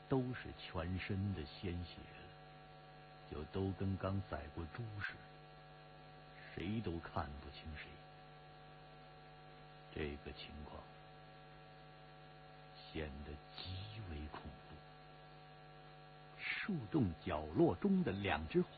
都是全身的鲜血了，就都跟刚宰过猪似的，谁都看不清谁。这个情况显得极为恐怖。树洞角落中的2只